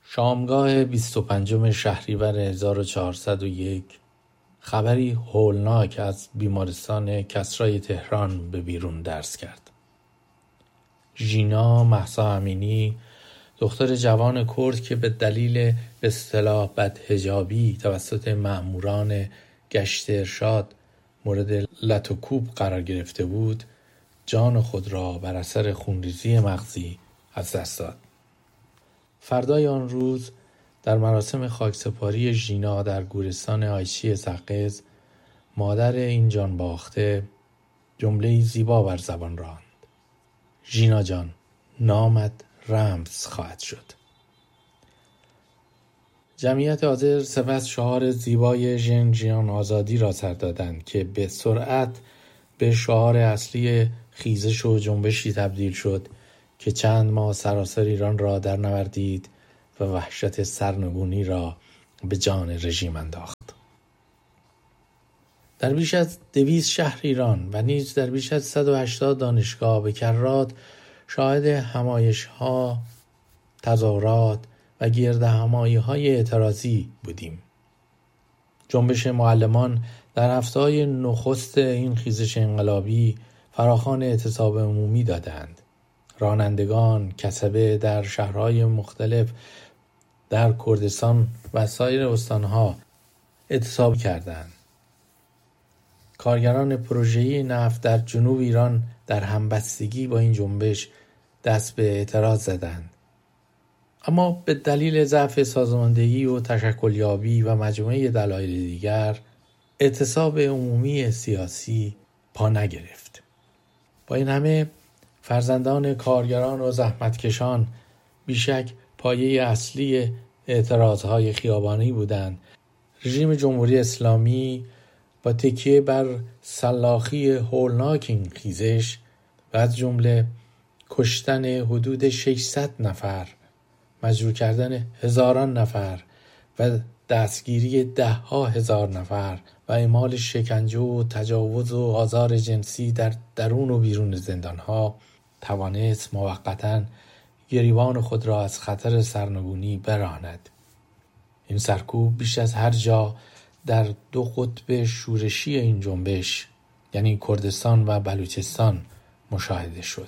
شامگاه 25 شهریور 1401 خبری هولناک از بیمارستان کسری تهران به بیرون درز کرد. ژینا مهسا امینی، دختر جوان کرد که به دلیل به اصطلاح بدحجابی توسط مأموران گشت ارشاد مورد لت و کوب قرار گرفته بود، جان خود را بر اثر خونریزی مغزی از دست داد. فردای آن روز در مراسم خاکسپاری ژینا در گورستان آیچی سقز، مادر این جان باخته جمله‌ای زیبا بر زبان راند: ژینا جان، نامت رمز خواهد شد. جمعیت حاضر سپس شعار زیبای ژن جیان آزادی را سر دادند که به سرعت به شعار اصلی خیزش و جنبشی تبدیل شد که چند ماه سراسر ایران را در نوردید و وحشت سرنگونی را به جان رژیم انداخت. در بیش از 200 شهر ایران و نیز در بیش از 180 دانشگاه به کرات شاهد همایش‌ها، تظاهرات و گردهمایی‌های اعتراضی بودیم. جنبش معلمان در هفته‌های نخست این خیزش انقلابی فراخوان اعتصاب عمومی دادند. رانندگان کسبه در شهرهای مختلف در کردستان و سایر استانها اعتصاب کردند. کارگران پروژه‌ای نفت در جنوب ایران در همبستگی با این جنبش دست به اعتراض زدند. اما به دلیل ضعف سازماندهی و تشکلیابی و مجموعه دلایل دیگر، اعتصاب عمومی سیاسی پا نگرفت. با این همه فرزندان کارگران و زحمتکشان بیشک پایه اصلی اعتراضهای خیابانی بودند. رژیم جمهوری اسلامی با تکیه بر سلاخی هولناک این خیزش و از جمله کشتن حدود 600 نفر، مجبور کردن هزاران نفر و دستگیری 10,000 نفر و اعمال شکنجه و تجاوز و آزار جنسی در درون و بیرون زندانها، توانست موقتاً گریبان خود را از خطر سرنگونی براند. این سرکوب بیش از هر جا در دو قطب شورشی این جنبش، یعنی کردستان و بلوچستان، مشاهده شد.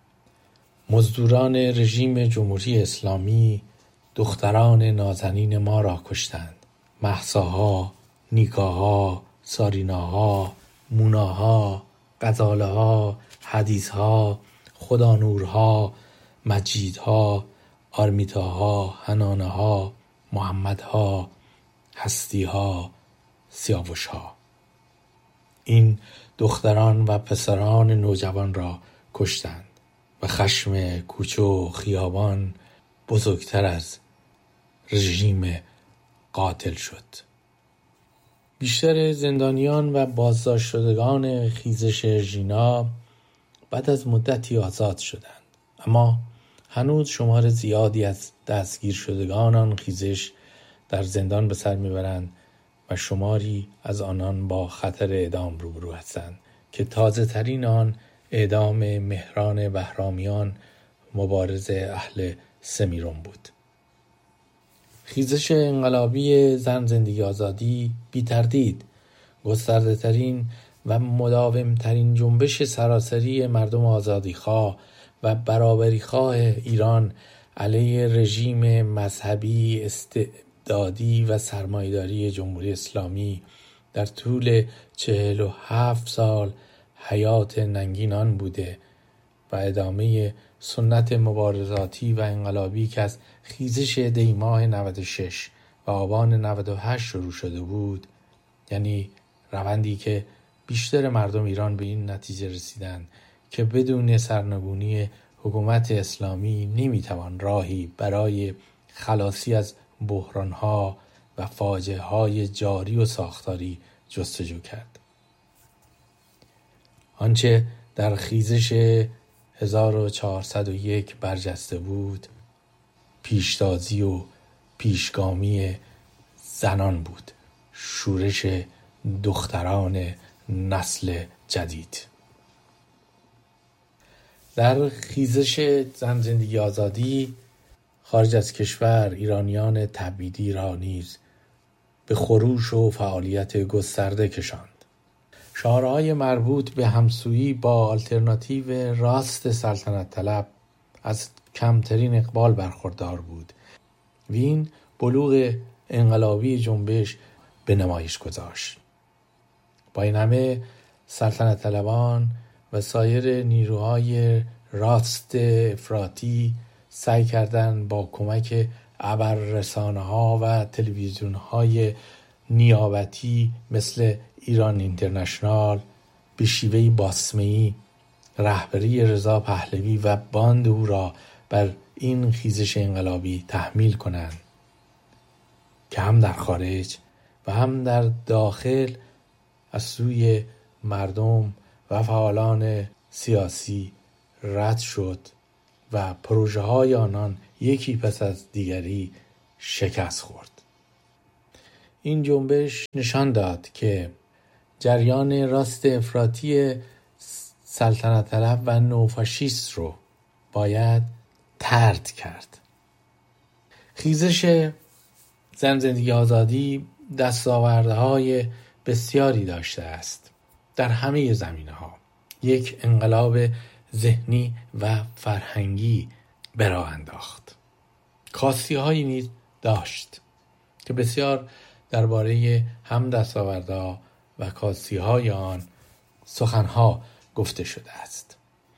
مزدوران رژیم جمهوری اسلامی دختران نازنین ما را کشتند. مهساها، نیکاها، ساریناها، موناها، غزالها، حدیثها، خدانورها، مجیدها، آرمیتاها، حنانها، محمدها، هستیها، سیاوشها. این دختران و پسران نوجوان را کشتند و خشم کوچه و خیابان بزرگتر از رژیم قاتل شد. بیشتر زندانیان و بازداشت شدگان خیزش ژینا بعد از مدتی آزاد شدند، اما هنوز شمار زیادی از دستگیر شدگان آن خیزش در زندان به سر میبرند و شماری از آنان با خطر اعدام روبرو هستند که تازه ترین آن اعدام مهران بهرامیان، مبارز اهل سمیرون بود. خیزش انقلابی زن زندگی آزادی بی تردید گسترده ترین و مداوم ترین جنبش سراسری مردم آزادیخواه و برابریخواه ایران علیه رژیم مذهبی استبدادی و سرمایه‌داری جمهوری اسلامی در طول 47 سال حیات ننگینان بوده و ادامه سنت مبارزاتی و انقلابی که از خیزش دی‌ماه 96 و آبان 98 شروع شده بود، یعنی روندی که بیشتر مردم ایران به این نتیجه رسیدند که بدون سرنگونی حکومت اسلامی نمیتوان راهی برای خلاصی از بحرانها و فاجعه‌های جاری و ساختاری جستجو کرد. آنچه در خیزش 1401 برجسته بود، پیشتازی و پیشگامی زنان بود، شورش دختران نسل جدید. در خیزش زن زندگی آزادی خارج از کشور ایرانیان تبعیدی را نیز به خروش و فعالیت گسترده کشاند. شعارهای مربوط به همسویی با آلترناتیو راست سلطنت طلب از کمترین اقبال برخوردار بود و این بلوغ انقلابی جنبش به نمایش گذاشت. با این همه سلطنت طلبان و سایر نیروهای راست افراطی سعی کردند با کمک ابررسانه‌ها و تلویزیون‌های نیابتی مثل ایران اینترنشنال به شیوهی باسمه‌ای رهبری رضا پهلوی و باند او را بر این خیزش انقلابی تحمیل کنند که هم در خارج و هم در داخل از سوی مردم و فعالان سیاسی رد شد و پروژه های آنان یکی پس از دیگری شکست خورد. این جنبش نشان داد که جریان راست افراطی سلطنت طلب و نوفاشیست رو باید طرد کرد. خیزش زن زندگی آزادی دستاوردهای بسیاری داشته است در همه زمینه‌ها. یک انقلاب ذهنی و فرهنگی به راه انداخت. کاستی‌هایی نیز داشت که بسیار درباره هم دستاوردها و کاستی‌های آن سخنها گفته شده است.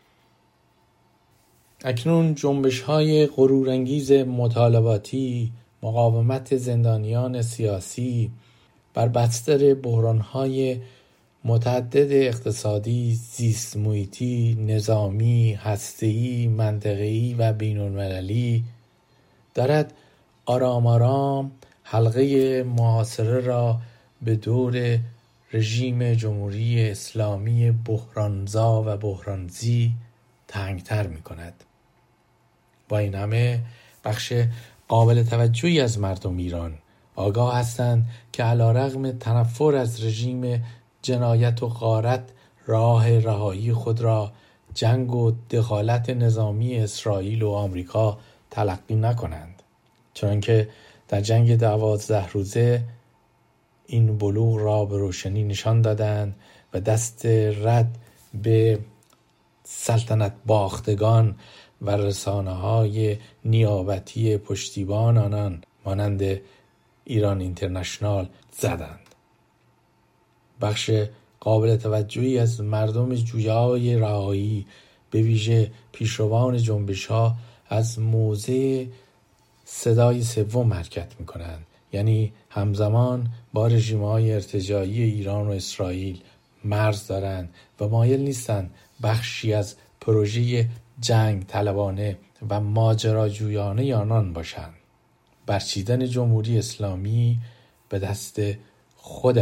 اکنون جنبش‌های غرورانگیز مطالباتی، مقاومت زندانیان سیاسی بر بستر بحران‌های متعدد اقتصادی، زیست محیطی، نظامی، هسته‌ای، منطقه‌ای و بین‌المللی دارد آرام آرام حلقه محاصره را به دور رژیم جمهوری اسلامی بحرانزا و بحرانزی تنگتر می کند. با این همه بخش قابل توجهی از مردم ایران آگاه هستند که علیرغم تنفر از رژیم جنایت و غارت راه رهایی خود را جنگ و دخالت نظامی اسرائیل و آمریکا تلقی نکنند، چنانکه در جنگ 12 روزه این بلوغ را به روشنی نشان دادند و دست رد به سلطنت باختگان و رسانه‌های نیابتی پشتیبان آنان مانند ایران اینترنشنال زدند. بخش قابل توجهی از مردم جویای رهایی به ویژه پیشروان جنبش‌ها از موضع صدای سوم حرکت می‌کنند، یعنی همزمان با رژیم‌های ارتجاعی ایران و اسرائیل مرز دارند و مایل نیستند بخشی از پروژه جنگ طلبانه و ماجراجویانه آنان باشند. برچیدن جمهوری اسلامی به دست خود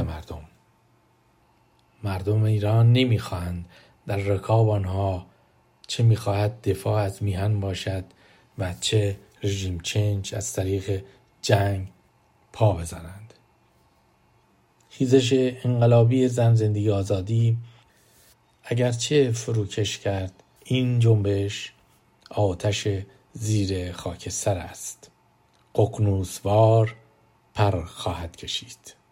مردم ایران نمیخواهند در رکاب آنها چه میخواهد دفاع از میهن باشد و چه رژیم چنج از طریق جنگ پا بزنند. خیزش انقلابی زن زندگی آزادی اگرچه فروکش کرد، این جنبش آتش زیر خاکستر است. ققنوسوار پر خواهد کشید.